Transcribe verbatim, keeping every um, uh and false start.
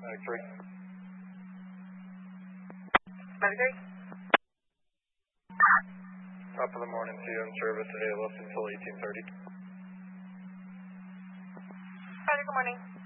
Medic three. Medic three. Top of the morning, C M service today left until eighteen thirty. Roger, good morning.